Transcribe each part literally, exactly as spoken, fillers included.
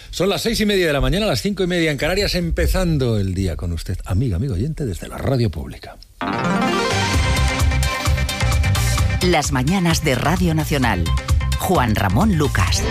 Son las seis y media de la mañana, las cinco y media en Canarias, empezando el día con usted, amiga, amigo oyente, desde la radio pública. Las mañanas de Radio Nacional. Juan Ramón Lucas.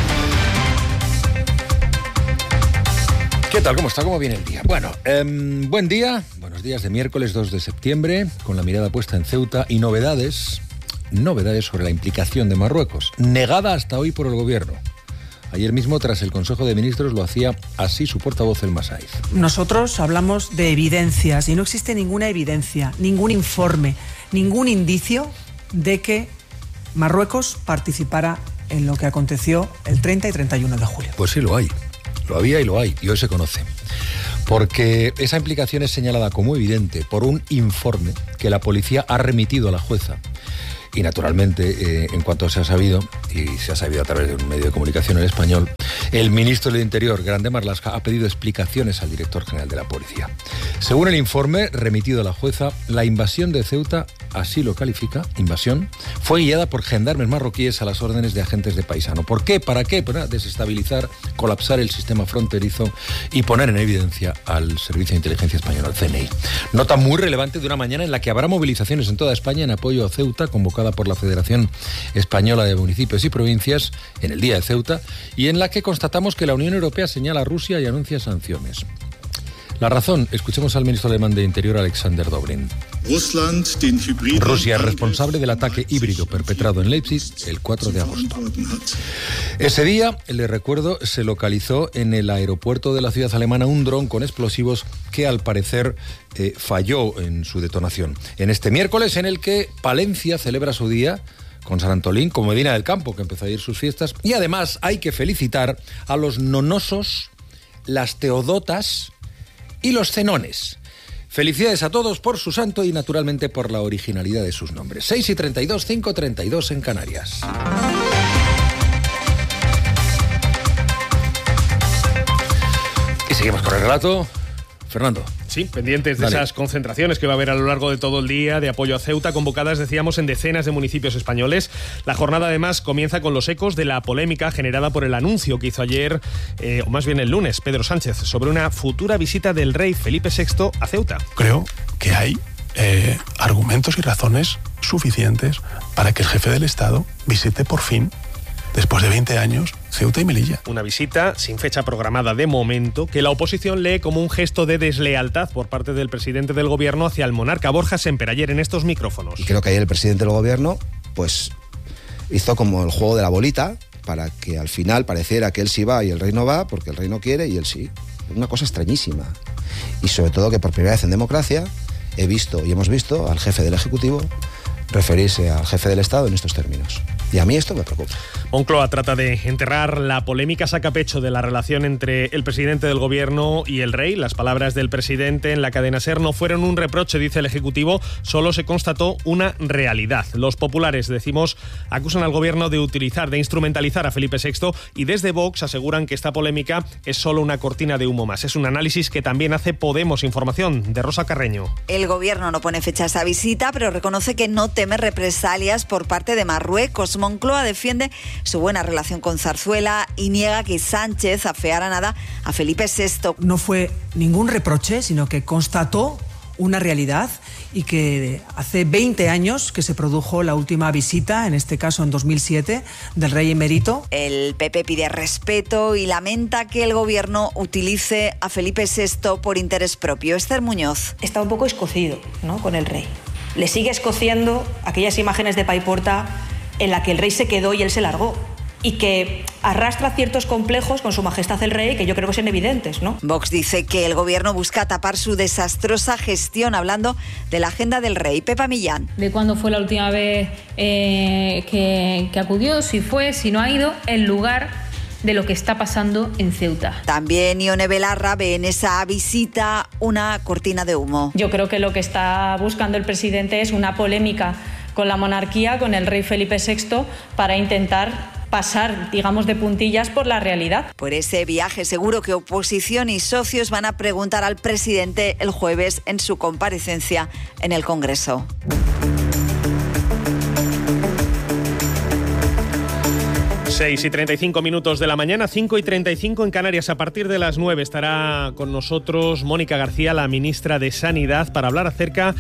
¿Qué tal? ¿Cómo está? ¿Cómo viene el día? Bueno, eh, buen día, buenos días de miércoles dos de septiembre, con la mirada puesta en Ceuta y novedades, novedades sobre la implicación de Marruecos, negada hasta hoy por el gobierno. Ayer mismo, tras el Consejo de Ministros, lo hacía así su portavoz, Elma Saiz. Nosotros hablamos de evidencias y no existe ninguna evidencia, ningún informe, ningún indicio de que Marruecos participara en lo que aconteció el treinta y treinta y uno de julio. Pues sí, lo hay. Lo había y lo hay, y hoy se conoce. Porque esa implicación es señalada como evidente por un informe que la policía ha remitido a la jueza. Y naturalmente, eh, en cuanto se ha sabido, y se ha sabido a través de un medio de comunicación en español, el ministro del Interior, Grande Marlaska, ha pedido explicaciones al director general de la policía. Según el informe remitido a la jueza, la invasión de Ceuta, así lo califica, invasión, fue guiada por gendarmes marroquíes a las órdenes de agentes de paisano. ¿Por qué? ¿Para qué? Para desestabilizar, colapsar el sistema fronterizo y poner en evidencia al Servicio de Inteligencia Español, al C N I. Nota muy relevante de una mañana en la que habrá movilizaciones en toda España en apoyo a Ceuta, convocada por la Federación Española de Municipios y Provincias en el Día de Ceuta, y en la que constatamos que la Unión Europea señala a Rusia y anuncia sanciones. La razón, escuchemos al ministro alemán de Interior, Alexander Dobrindt. Rusia es responsable del ataque híbrido perpetrado en Leipzig el cuatro de agosto. Ese día, le recuerdo, se localizó en el aeropuerto de la ciudad alemana un dron con explosivos que al parecer eh, falló en su detonación. En este miércoles, en el que Palencia celebra su día con San Antolín, con Medina del Campo, que empezó a ir sus fiestas, y además hay que felicitar a los nonosos, las teodotas y los cenones. Felicidades a todos por su santo y naturalmente por la originalidad de sus nombres. seis y treinta y dos, cinco y treinta y dos en Canarias. Y seguimos con el relato. Fernando. Sí, pendientes de Dale. Esas concentraciones que va a haber a lo largo de todo el día de apoyo a Ceuta, convocadas, decíamos, en decenas de municipios españoles. La jornada, además, comienza con los ecos de la polémica generada por el anuncio que hizo ayer, eh, o más bien el lunes, Pedro Sánchez, sobre una futura visita del rey Felipe sexto a Ceuta. Creo que hay eh, argumentos y razones suficientes para que el jefe del Estado visite por fin, después de veinte años, Ceuta y Melilla. Una visita sin fecha programada de momento, que la oposición lee como un gesto de deslealtad por parte del presidente del gobierno hacia el monarca. Borja Semper, ayer en estos micrófonos. Y creo que ayer el presidente del gobierno pues hizo como el juego de la bolita para que al final pareciera que él sí va y el rey no va, porque el rey no quiere y él sí. Una cosa extrañísima. Y sobre todo que por primera vez en democracia he visto y hemos visto al jefe del Ejecutivo referirse al jefe del Estado en estos términos. Y a mí esto me preocupa. Moncloa trata de enterrar la polémica sacapecho de la relación entre el presidente del gobierno y el rey. Las palabras del presidente en la cadena SER no fueron un reproche, dice el Ejecutivo, solo se constató una realidad. Los populares, decimos, acusan al gobierno de utilizar, de instrumentalizar a Felipe sexto, y desde Vox aseguran que esta polémica es solo una cortina de humo más. Es un análisis que también hace Podemos. Información de Rosa Carreño. El gobierno no pone fecha a esa visita, pero reconoce que no teme represalias por parte de Marruecos. Moncloa defiende su buena relación con Zarzuela y niega que Sánchez afeara nada a Felipe sexto. No fue ningún reproche, sino que constató una realidad y que hace veinte años que se produjo la última visita, en este caso en dos mil siete, del rey emérito. El P P pide respeto y lamenta que el gobierno utilice a Felipe sexto por interés propio. Esther Muñoz. Está un poco escocido, ¿no?, con el rey. Le sigue escociendo aquellas imágenes de Paiporta en la que el rey se quedó y él se largó, y que arrastra ciertos complejos con su majestad el rey que yo creo que son evidentes, ¿no? Vox dice que el gobierno busca tapar su desastrosa gestión, hablando de la agenda del rey. Pepa Millán. De cuándo fue la última vez eh, que, que acudió, si fue, si no ha ido, en lugar de lo que está pasando en Ceuta. También Ione Belarra ve en esa visita una cortina de humo. Yo creo que lo que está buscando el presidente es una polémica con la monarquía, con el rey Felipe sexto, para intentar pasar, digamos, de puntillas por la realidad. Por ese viaje seguro que oposición y socios van a preguntar al presidente el jueves en su comparecencia en el Congreso. seis y treinta y cinco minutos de la mañana, cinco y treinta y cinco en Canarias. A partir de las nueve estará con nosotros Mónica García, la ministra de Sanidad, para hablar acerca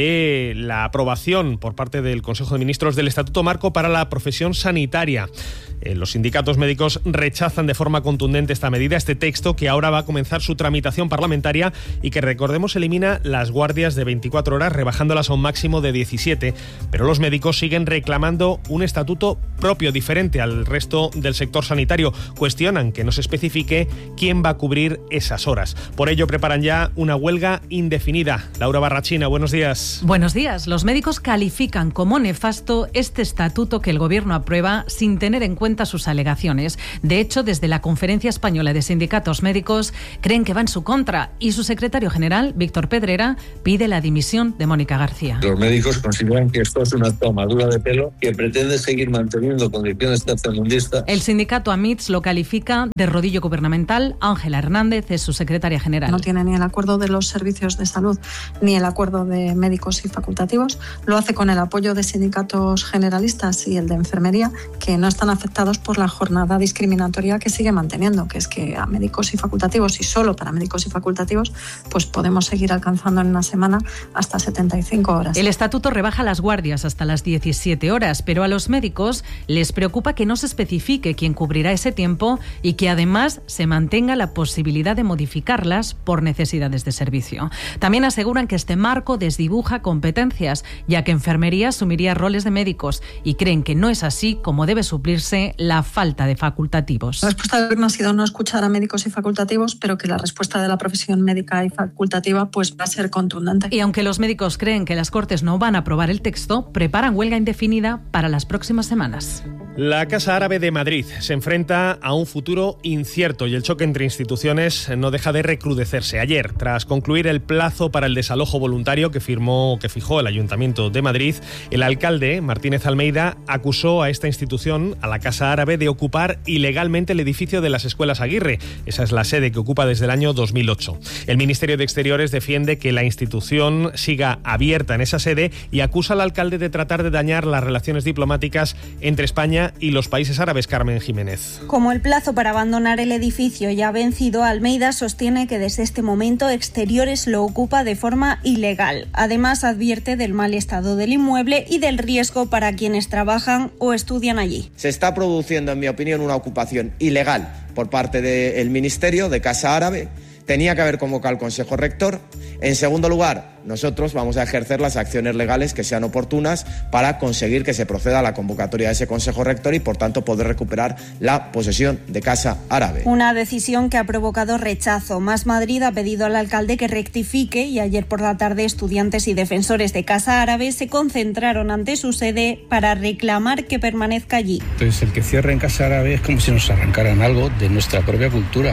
de la aprobación por parte del Consejo de Ministros del Estatuto Marco para la profesión sanitaria. Eh, los sindicatos médicos rechazan de forma contundente esta medida, este texto que ahora va a comenzar su tramitación parlamentaria y que, recordemos, elimina las guardias de veinticuatro horas, rebajándolas a un máximo de diecisiete. Pero los médicos siguen reclamando un estatuto propio, diferente al resto del sector sanitario. Cuestionan que no se especifique quién va a cubrir esas horas. Por ello preparan ya una huelga indefinida. Laura Barrachina, buenos días. Buenos días. Los médicos califican como nefasto este estatuto que el Gobierno aprueba sin tener en cuenta sus alegaciones. De hecho, desde la Conferencia Española de Sindicatos Médicos creen que va en su contra y su secretario general, Víctor Pedrera, pide la dimisión de Mónica García. Los médicos consideran que esto es una tomadura de pelo que pretende seguir manteniendo condiciones tercermundistas. El sindicato AMITS lo califica de rodillo gubernamental. Ángela Hernández es su secretaria general. No tiene ni el acuerdo de los servicios de salud ni el acuerdo de médicos y facultativos. Lo hace con el apoyo de sindicatos generalistas y el de enfermería, que no están afectados por la jornada discriminatoria que sigue manteniendo, que es que a médicos y facultativos, y solo para médicos y facultativos, pues podemos seguir alcanzando en una semana hasta setenta y cinco horas. El estatuto rebaja las guardias hasta las diecisiete horas, pero a los médicos les preocupa que no se especifique quién cubrirá ese tiempo y que además se mantenga la posibilidad de modificarlas por necesidades de servicio. También aseguran que este marco desdibuja competencias, ya que enfermería asumiría roles de médicos, y creen que no es así como debe suplirse la falta de facultativos. La respuesta del Gobierno ha sido no escuchar a médicos y facultativos, pero que la respuesta de la profesión médica y facultativa pues va a ser contundente. Y aunque los médicos creen que las Cortes no van a aprobar el texto, preparan huelga indefinida para las próximas semanas. La Casa Árabe de Madrid se enfrenta a un futuro incierto y el choque entre instituciones no deja de recrudecerse. Ayer, tras concluir el plazo para el desalojo voluntario que firmó, que fijó el Ayuntamiento de Madrid, el alcalde Martínez Almeida acusó a esta institución, a la Casa Árabe, de ocupar ilegalmente el edificio de las Escuelas Aguirre. Esa es la sede que ocupa desde el año dos mil ocho. El Ministerio de Exteriores defiende que la institución siga abierta en esa sede y acusa al alcalde de tratar de dañar las relaciones diplomáticas entre España y los países árabes. Carmen Jiménez. Como el plazo para abandonar el edificio ya ha vencido, Almeida sostiene que desde este momento Exteriores lo ocupa de forma ilegal. Además, advierte del mal estado del inmueble y del riesgo para quienes trabajan o estudian allí. Se está produciendo, en mi opinión, una ocupación ilegal por parte del Ministerio de Casa Árabe. Tenía que haber convocado al Consejo Rector. En segundo lugar, nosotros vamos a ejercer las acciones legales que sean oportunas para conseguir que se proceda a la convocatoria de ese Consejo Rector y, por tanto, poder recuperar la posesión de Casa Árabe. Una decisión que ha provocado rechazo. Más Madrid ha pedido al alcalde que rectifique y ayer por la tarde estudiantes y defensores de Casa Árabe se concentraron ante su sede para reclamar que permanezca allí. Entonces, el que cierre en Casa Árabe es como si nos arrancaran algo de nuestra propia cultura.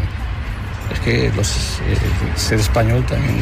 Es que los, eh, ser español también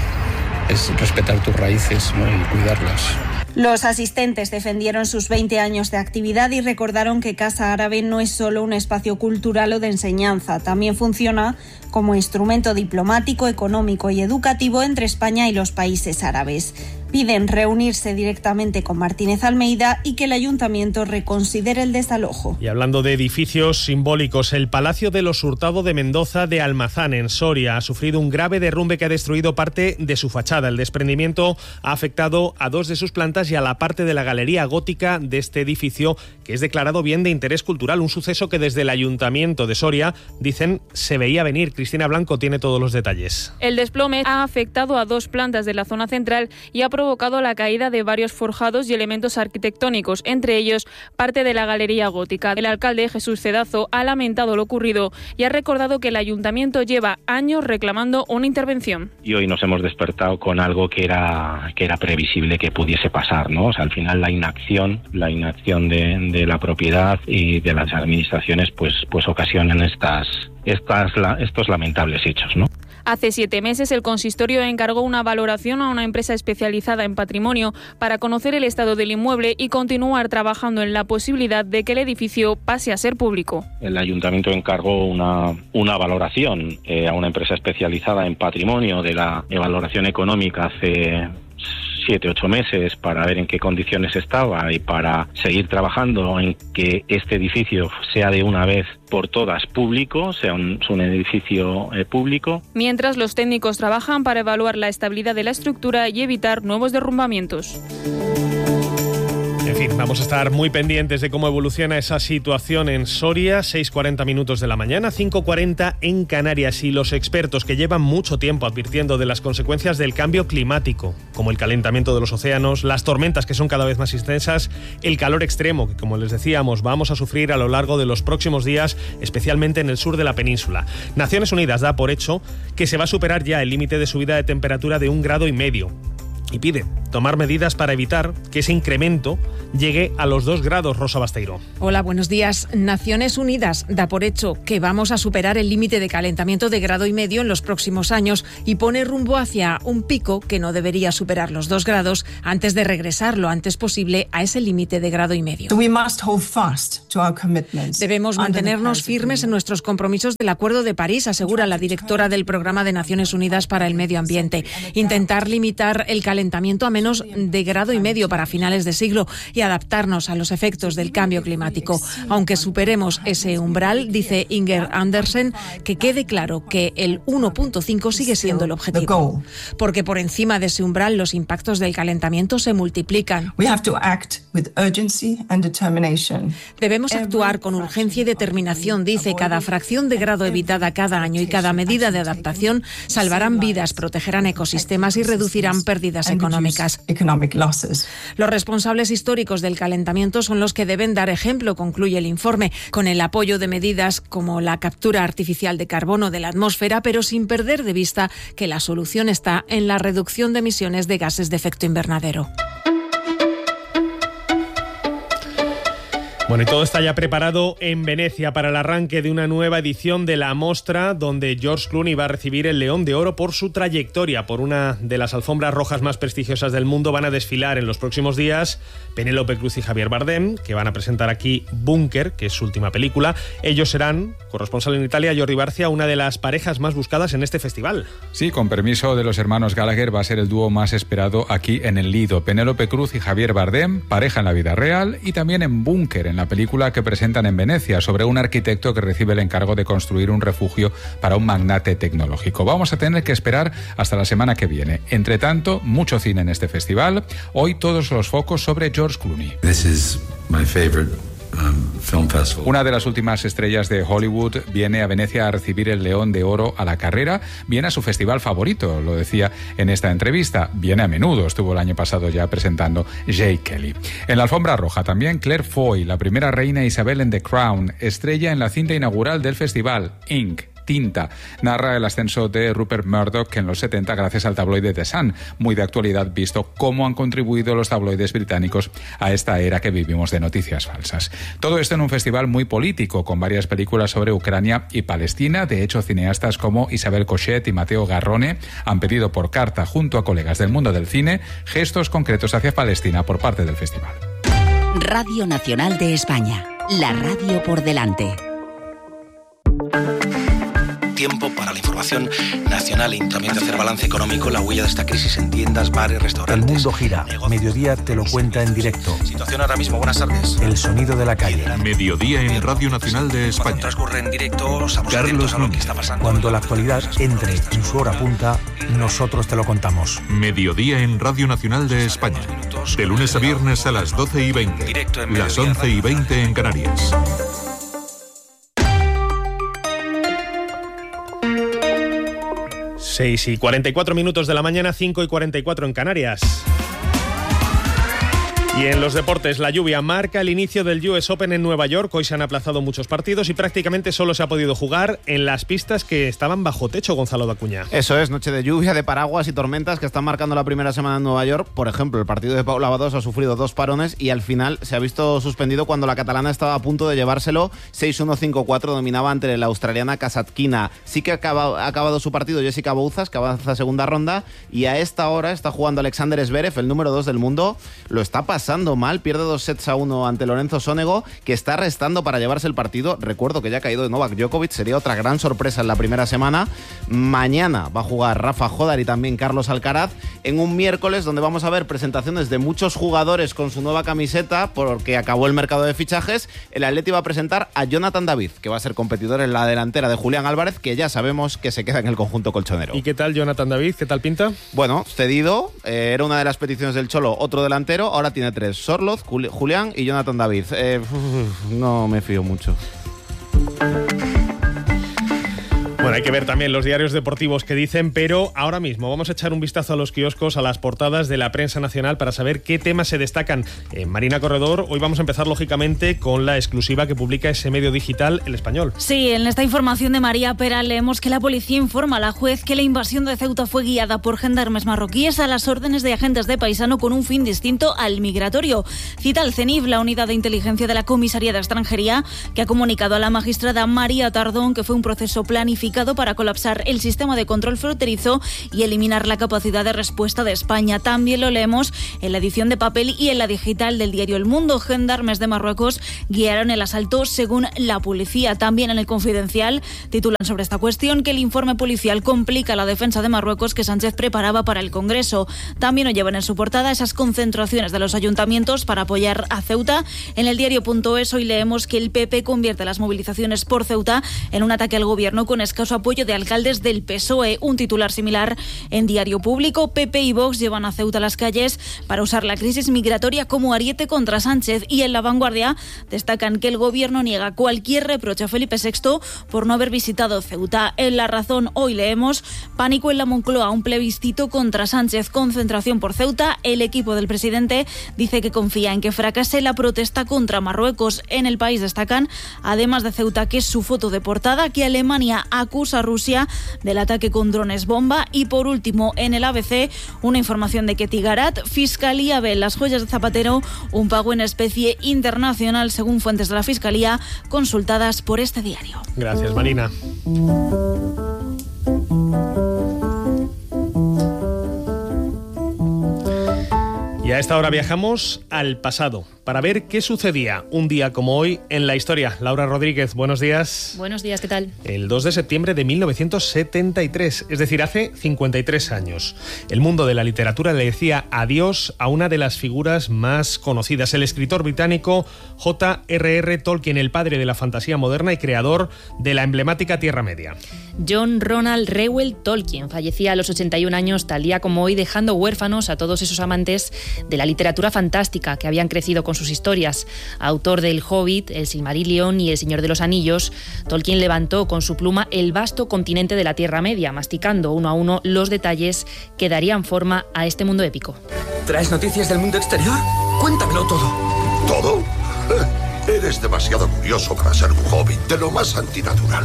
es respetar tus raíces, ¿no? Y cuidarlas. Los asistentes defendieron sus veinte años de actividad y recordaron que Casa Árabe no es solo un espacio cultural o de enseñanza, también funciona como instrumento diplomático, económico y educativo entre España y los países árabes. Piden reunirse directamente con Martínez Almeida y que el ayuntamiento reconsidere el desalojo. Y hablando de edificios simbólicos, el Palacio de los Hurtado de Mendoza de Almazán, en Soria, ha sufrido un grave derrumbe que ha destruido parte de su fachada. El desprendimiento ha afectado a dos de sus plantas y a la parte de la galería gótica de este edificio, que es declarado bien de interés cultural. Un suceso que desde el Ayuntamiento de Soria dicen se veía venir. Cristina Blanco tiene todos los detalles. El desplome ha afectado a dos plantas de la zona central y ha provocado la caída de varios forjados y elementos arquitectónicos, entre ellos parte de la galería gótica. El alcalde Jesús Cedazo ha lamentado lo ocurrido y ha recordado que el ayuntamiento lleva años reclamando una intervención. Y hoy nos hemos despertado con algo que era que era previsible que pudiese pasar, ¿no? O sea, al final la inacción, la inacción de, de la propiedad y de las administraciones, pues, pues ocasionan estas, estas, estos lamentables hechos, ¿no? Hace siete meses el consistorio encargó una valoración a una empresa especializada en patrimonio para conocer el estado del inmueble y continuar trabajando en la posibilidad de que el edificio pase a ser público. El ayuntamiento encargó una, una valoración eh, a una empresa especializada en patrimonio de la valoración económica hace siete, ocho meses para ver en qué condiciones estaba y para seguir trabajando en que este edificio sea de una vez por todas público, sea un, un edificio eh, público. Mientras los técnicos trabajan para evaluar la estabilidad de la estructura y evitar nuevos derrumbamientos. En fin, vamos a estar muy pendientes de cómo evoluciona esa situación en Soria. seis cuarenta minutos de la mañana, cinco cuarenta en Canarias. Y los expertos que llevan mucho tiempo advirtiendo de las consecuencias del cambio climático, como el calentamiento de los océanos, las tormentas que son cada vez más intensas, el calor extremo que, como les decíamos, vamos a sufrir a lo largo de los próximos días, especialmente en el sur de la península. Naciones Unidas da por hecho que se va a superar ya el límite de subida de temperatura de un grado y medio. Y pide tomar medidas para evitar que ese incremento llegue a los dos grados, Rosa Basteiro. Hola, buenos días. Naciones Unidas da por hecho que vamos a superar el límite de calentamiento de grado y medio en los próximos años y pone rumbo hacia un pico que no debería superar los dos grados antes de regresar lo antes posible a ese límite de grado y medio. Debemos mantenernos firmes en nuestros compromisos del Acuerdo de París, asegura la directora del Programa de Naciones Unidas para el Medio Ambiente. Intentar limitar el calentamiento a menos de grado y medio para finales de siglo y adaptarnos a los efectos del cambio climático. Aunque superemos ese umbral, dice Inger Andersen, que quede claro que el uno punto cinco sigue siendo el objetivo. Porque por encima de ese umbral los impactos del calentamiento se multiplican. Debemos actuar con urgencia y determinación, dice. Cada fracción de grado evitada cada año y cada medida de adaptación salvarán vidas, protegerán ecosistemas y reducirán pérdidas económicas. Los responsables históricos del calentamiento son los que deben dar ejemplo, concluye el informe, con el apoyo de medidas como la captura artificial de carbono de la atmósfera, pero sin perder de vista que la solución está en la reducción de emisiones de gases de efecto invernadero. Bueno, y todo está ya preparado en Venecia para el arranque de una nueva edición de la Mostra, donde George Clooney va a recibir el León de Oro por su trayectoria. Por una de las alfombras rojas más prestigiosas del mundo van a desfilar en los próximos días Penélope Cruz y Javier Bardem, que van a presentar aquí Búnker, que es su última película. Ellos serán, corresponsal en Italia, Jordi Barcia, una de las parejas más buscadas en este festival. Sí, con permiso de los hermanos Gallagher, va a ser el dúo más esperado aquí en el Lido. Penélope Cruz y Javier Bardem, pareja en la vida real, y también en Búnker, en la película que presentan en Venecia sobre un arquitecto que recibe el encargo de construir un refugio para un magnate tecnológico. Vamos a tener que esperar hasta la semana que viene. Entre tanto, mucho cine en este festival. Hoy todos los focos sobre George Clooney. This is my favorite. Um, film festival. Una de las últimas estrellas de Hollywood viene a Venecia a recibir el León de Oro a la carrera. Viene a su festival favorito, lo decía en esta entrevista. Viene a menudo, estuvo el año pasado ya presentando Jake Kelly. En la alfombra roja también Claire Foy, la primera reina Isabel en The Crown, estrella en la cinta inaugural del festival, Ink. Tinta. Narra el ascenso de Rupert Murdoch en los setenta gracias al tabloide The Sun, muy de actualidad visto cómo han contribuido los tabloides británicos a esta era que vivimos de noticias falsas. Todo esto en un festival muy político, con varias películas sobre Ucrania y Palestina. De hecho, cineastas como Isabel Cochet y Matteo Garrone han pedido por carta, junto a colegas del mundo del cine, gestos concretos hacia Palestina por parte del festival. Radio Nacional de España, la radio por delante. Tiempo para la información nacional y también de hacer balance económico, la huella de esta crisis en tiendas, bares, restaurantes. El mundo gira. Mediodía te lo cuenta en directo. Situación ahora mismo. Buenas tardes. El sonido de la calle. Mediodía en Radio Nacional de España. Cuando transcurre en directo, estamos atentos a lo que está pasando. Cuando la actualidad entre en su hora punta, nosotros te lo contamos. Mediodía en Radio Nacional de España. De lunes a viernes a las doce y veinte. Las once y veinte en Canarias. seis y cuarenta y cuatro minutos de la mañana, cinco y cuarenta y cuatro en Canarias. Y en los deportes, la lluvia marca el inicio del U S Open en Nueva York. Hoy se han aplazado muchos partidos y prácticamente solo se ha podido jugar en las pistas que estaban bajo techo, Gonzalo Dacuña. Eso es, noche de lluvia, de paraguas y tormentas que están marcando la primera semana en Nueva York. Por ejemplo, el partido de Paula Badosa ha sufrido dos parones y al final se ha visto suspendido cuando la catalana estaba a punto de llevárselo. seis uno cinco cuatro dominaba ante la australiana Kasatkina. Sí que ha acabado, ha acabado su partido Jessica Bouzas, que avanza a segunda ronda, y a esta hora está jugando Alexander Zverev, el número dos del mundo. Lo está pasando pasando mal, pierde dos sets a uno ante Lorenzo Sonego, que está restando para llevarse el partido. Recuerdo que ya ha caído de Novak Djokovic, sería otra gran sorpresa en la primera semana. Mañana va a jugar Rafa Jodar y también Carlos Alcaraz, en un miércoles donde vamos a ver presentaciones de muchos jugadores con su nueva camiseta, porque acabó el mercado de fichajes. El Atleti va a presentar a Jonathan David, que va a ser competidor en la delantera de Julián Álvarez, que ya sabemos que se queda en el conjunto colchonero. ¿Y qué tal Jonathan David? ¿Qué tal pinta? Bueno, cedido, eh, era una de las peticiones del Cholo, otro delantero, ahora tiene tres: Sorloz, Juli- Julián y Jonathan David. Eh, uf, no me fío mucho. Bueno, hay que ver también los diarios deportivos que dicen, pero ahora mismo vamos a echar un vistazo a los kioscos, a las portadas de la prensa nacional para saber qué temas se destacan. Eh, Marina Corredor, hoy vamos a empezar lógicamente con la exclusiva que publica ese medio digital, El Español. Sí, en esta información de María Pera leemos que la policía informa a la juez que la invasión de Ceuta fue guiada por gendarmes marroquíes a las órdenes de agentes de paisano con un fin distinto al migratorio. Cita al CENIF, la unidad de inteligencia de la Comisaría de Extranjería, que ha comunicado a la magistrada María Tardón que fue un proceso planificado para colapsar el sistema de control fronterizo y eliminar la capacidad de respuesta de España. También lo leemos en la edición de papel y en la digital del diario El Mundo. Gendarmes de Marruecos guiaron el asalto según la policía. También en El Confidencial titulan sobre esta cuestión que el informe policial complica la defensa de Marruecos que Sánchez preparaba para el Congreso. También lo llevan en su portada esas concentraciones de los ayuntamientos para apoyar a Ceuta. En el diario.es hoy leemos que el P P convierte las movilizaciones por Ceuta en un ataque al gobierno con escaso apoyo de alcaldes del P S O E. Un titular similar en Diario Público. P P y Vox llevan a Ceuta a las calles para usar la crisis migratoria como ariete contra Sánchez. Y en La Vanguardia destacan que el gobierno niega cualquier reproche a Felipe sexto por no haber visitado Ceuta. En La Razón hoy leemos pánico en la Moncloa, un plebiscito contra Sánchez, concentración por Ceuta. El equipo del presidente dice que confía en que fracase la protesta contra Marruecos. En El País destacan, además de Ceuta, que es su foto de portada, que Alemania acusa a Rusia del ataque con drones bomba. Y por último, en el A B C, una información de Ketty Garat. Fiscalía ve en las joyas de Zapatero un pago en especie internacional, según fuentes de la Fiscalía consultadas por este diario. Gracias, Marina. Y a esta hora viajamos al pasado para ver qué sucedía un día como hoy en la historia. Laura Rodríguez, buenos días. Buenos días, ¿qué tal? El dos de septiembre de mil novecientos setenta y tres, es decir, hace cincuenta y tres años. El mundo de la literatura le decía adiós a una de las figuras más conocidas, el escritor británico J R R Tolkien, el padre de la fantasía moderna y creador de la emblemática Tierra Media. John Ronald Reuel Tolkien fallecía a los ochenta y un años, tal día como hoy, dejando huérfanos a todos esos amantes de la literatura fantástica que habían crecido con sus historias. Autor del Hobbit, El Silmarillion y El Señor de los Anillos, Tolkien levantó con su pluma el vasto continente de la Tierra Media, masticando uno a uno los detalles que darían forma a este mundo épico. ¿Traes noticias del mundo exterior? Cuéntamelo todo. ¿Todo? Eh, eres demasiado curioso para ser un hobbit, de lo más antinatural.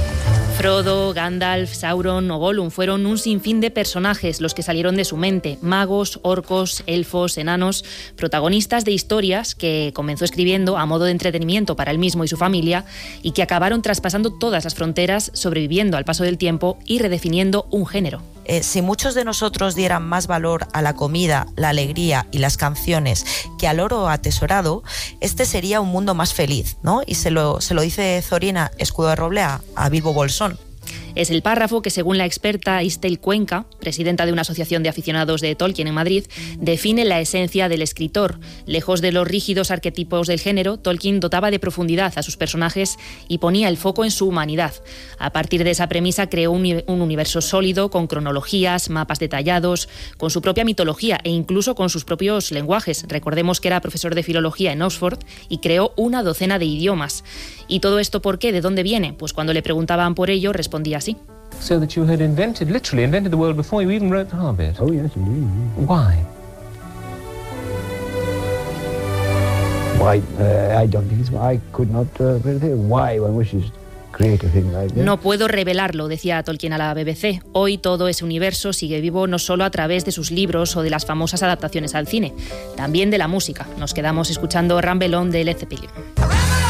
Frodo, Gandalf, Sauron o Gollum fueron un sinfín de personajes los que salieron de su mente. Magos, orcos, elfos, enanos, protagonistas de historias que comenzó escribiendo a modo de entretenimiento para él mismo y su familia y que acabaron traspasando todas las fronteras, sobreviviendo al paso del tiempo y redefiniendo un género. Eh, si muchos de nosotros dieran más valor a la comida, la alegría y las canciones que al oro atesorado, este sería un mundo más feliz, ¿no? Y se lo, se lo dice Zorina Escudo de Roble a, a Bilbo Bolsón. Es el párrafo que, según la experta Istel Cuenca, presidenta de una asociación de aficionados de Tolkien en Madrid, define la esencia del escritor. Lejos de los rígidos arquetipos del género, Tolkien dotaba de profundidad a sus personajes y ponía el foco en su humanidad. A partir de esa premisa creó un, un universo sólido, con cronologías, mapas detallados, con su propia mitología e incluso con sus propios lenguajes. Recordemos que era profesor de filología en Oxford y creó una docena de idiomas. ¿Y todo esto por qué? ¿De dónde viene? Pues cuando le preguntaban por ello, respondía así. So that you had invented, literally invented the world before you even wrote Hobbit. Oh yes, indeed. Why? Why? Uh, I don't think it's, I could not uh, why one wishes create a thing like that. No puedo revelarlo, decía Tolkien a la B B C. Hoy todo ese universo sigue vivo no solo a través de sus libros o de las famosas adaptaciones al cine, también de la música. Nos quedamos escuchando Rumble On de Led Zeppelin.